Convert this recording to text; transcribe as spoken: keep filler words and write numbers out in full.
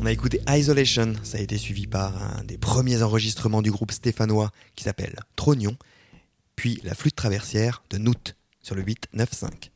On a écouté Isolation, ça a été suivi par un des premiers enregistrements du groupe stéphanois qui s'appelle Trognon, puis la flûte traversière de Noot sur le huit neuf cinq.